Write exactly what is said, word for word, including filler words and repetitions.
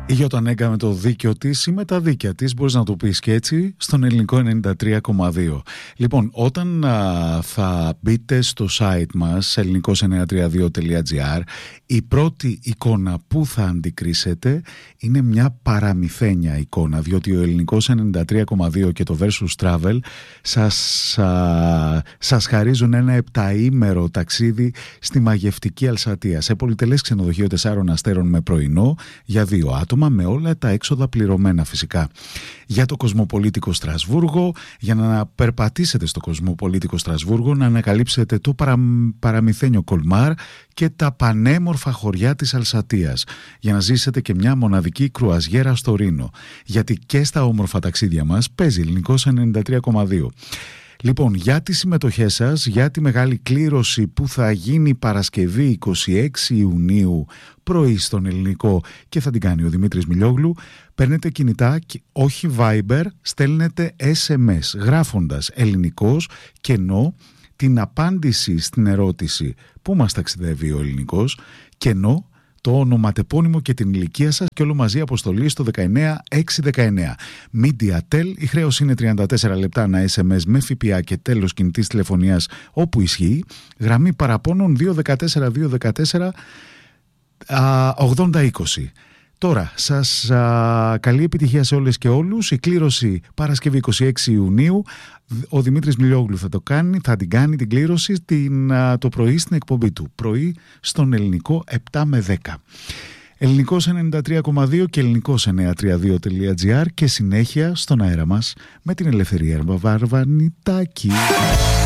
Η Γιωτανέγκα με το δίκιο της ή με τα δίκια της, μπορείς να το πεις και έτσι, στον ελληνικό ενενήντα τρία κόμμα δύο. Λοιπόν, όταν α, θα μπείτε στο site μας ελληνικός εννιακόσια τριάντα δύο τελεία τζι άρ, η πρώτη εικόνα που θα αντικρίσετε είναι μια παραμυθένια εικόνα, διότι ο ελληνικός ενενήντα τρία κόμμα δύο και το Versus Travel σας, α, σας χαρίζουν ένα επταήμερο ταξίδι στη μαγευτική Αλσατία, σε πολυτελές ξενοδοχείο τεσσάρων αστέρων με πρωινό για δύο άτομα, με όλα τα έξοδα πληρωμένα φυσικά. Για το κοσμοπολίτικο Στρασβούργο, για να περπατήσετε στο κοσμοπολίτικο Στρασβούργο, να ανακαλύψετε το παρα, παραμυθένιο Κολμάρ και τα πανέμορφα χωριά της Αλσατίας, για να ζήσετε και μια μοναδική κρουαζιέρα στο Ρήνο, γιατί και στα όμορφα ταξίδια μας παίζει ελληνικός ενενήντα τρία κόμμα δύο. Λοιπόν, για τις συμμετοχές σας, για τη μεγάλη κλήρωση που θα γίνει Παρασκευή είκοσι έξι Ιουνίου πρωί στον ελληνικό και θα την κάνει ο Δημήτρης Μιλιόγλου, παίρνετε κινητά και όχι Viber, στέλνετε ες εμ ες γράφοντας ελληνικός και ενώ την απάντηση στην ερώτηση πού μας ταξιδεύει ο ελληνικός και ενώ το ονοματεπώνυμο και την ηλικία σας και όλο μαζί αποστολή στο δεκαεννέα έξι δεκαεννέα. MediaTel, η χρέωση είναι τριάντα τέσσερα λεπτά ένα ες εμ ες με ΦΠΑ και τέλος κινητής τηλεφωνίας όπου ισχύει. Γραμμή παραπώνων δύο ένα τέσσερα δύο ένα τέσσερα ογδόντα είκοσι. Τώρα, σας α, καλή επιτυχία σε όλες και όλους. Η κλήρωση Παρασκευή είκοσι έξι Ιουνίου. Ο Δημήτρης Μιλιόγλου θα το κάνει, θα την κάνει την κλήρωση την, α, το πρωί στην εκπομπή του. Πρωί στον ελληνικό επτά με δέκα. Ελληνικός ενενήντα τρία κόμμα δύο και ελληνικός εννιακόσια τριάντα δύο τελεία τζι άρ και συνέχεια στον αέρα μας με την Ελευθερία Βαρβανιτάκη.